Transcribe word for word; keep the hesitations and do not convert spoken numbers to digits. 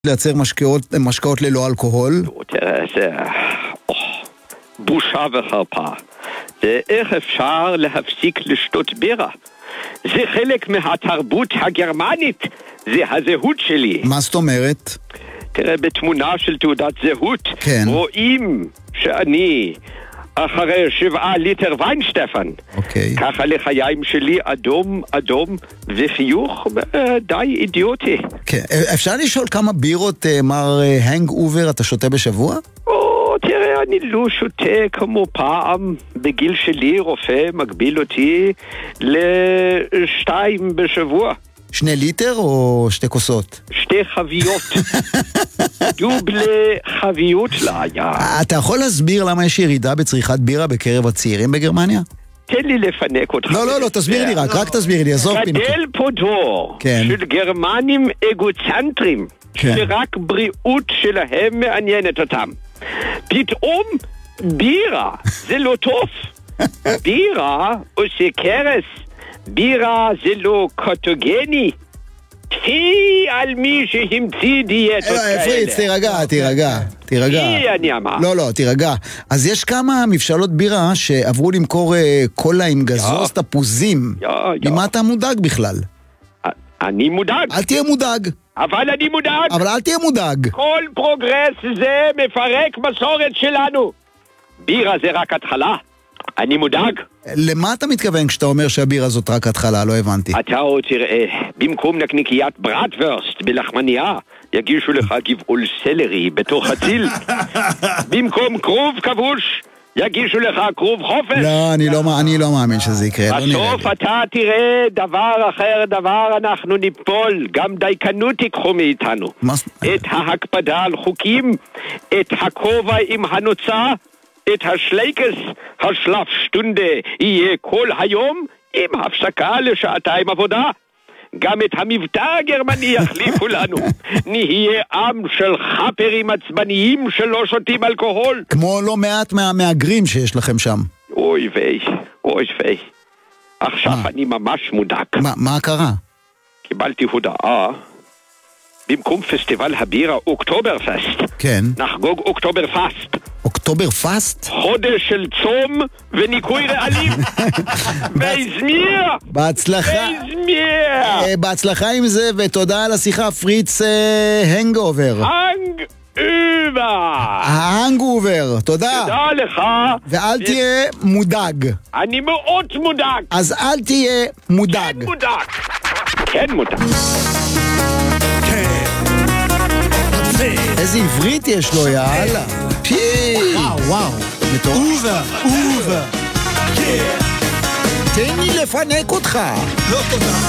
לייצר משקאות, משקאות ללא אלכוהול? תראה, זה בושה וחרפה. זה איך אפשר להפסיק לשתות בירה? זה חלק מהתרבות הגרמנית, זה הזהות שלי. מה זאת אומרת? תראה, בתמונה של תעודת זהות, כן. רואים שאני אחרי שבעה ליטר ויינשטפן. אוקיי. ככה לחיים שלי אדום, אדום, וחיוך די אידיוטי. כן. אפשר לשאול כמה בירות, מר הנג אובר, אתה שותה בשבוע? או, תראה, אני לא שותה כמו פעם. בגיל שלי רופא מגביל אותי לשתיים בשבוע. שני ליטר או שתי כוסות? שתי חביות. דובלה חביות לה. אתה יכול להסביר למה יש ירידה בצריכת בירה בקרב הצעירים בגרמניה? תן לי לפנק אותך. לא, לא, לא, תסביר לי רק, רק תסביר לי, עזוב פינוק. גדל פה דור של גרמנים אגוצנטרים, שרק בריאות שלהם מעניינת אותם. פתאום בירה, זה לא טוב. בירה עושה קרס. בירה זה לא קוטוגני. תהי על מי שהמציא דיאטות כאלה. פריץ, תירגע, תירגע, תירגע. תהי אני אמר. לא, לא, תירגע. אז יש כמה מבשלות בירה שעברו למכור קולה עם גזוז תפוזים. ממה אתה מודאג בכלל? אני מודאג. אל תהיה מודאג. אבל אני מודאג. אבל אל תהיה מודאג. כל פרוגרס זה מפרק מסורת שלנו. בירה זה רק התחלה. אני מודאג. למה אתה מתכוון כשאתה אומר שהבירה זאת רק התחלה? לא הבנתי. אתה עוד תראה, במקום נקניקיית ברטוורסט בלחמניה, יגישו לך גבעול סלרי בתוך הציל. במקום כרוב כבוש, יגישו לך כרוב חופש. לא, אני לא, אני לא מאמין שזה יקרה. בסוף אתה תראה דבר אחר דבר, אנחנו ניפול. גם דייקנות תיקחו מאיתנו. את ההקפדה על חוקים, את הכובע עם הנוצה, את השלייקס, השלף שטונדה, יהיה כל היום עם הפסקה לשעתיים עבודה. גם את המבטא הגרמני יחליפו לנו. נהיה עם של חפרים עצבניים שלא שותים אלכוהול. כמו לא מעט מהמאגרים שיש לכם שם. אוי ויי, אוי ויי. עכשיו מה? אני ממש מודאג. מה, מה קרה? קיבלתי הודעה. במקום פסטיבל הבירה אוקטוברפסט, כן. נחגוג אוקטוברפסט. אוקטובר פסט? חודש של צום וניקוי רעלים. והזמיר! בהצלחה. והזמיר! בהצלחה עם זה, ותודה על השיחה, פריץ הנגאובר. הנגאובר. הנגאובר, תודה. תודה לך. ואל תהיה מודאג. אני מאוד מודאג. אז אל תהיה מודאג. כן מודאג. כן מודאג. איזה עברית יש לו, יאללה. וואו, וואו. אובר, אובר. תן לי לפנק אותך. לא תודה.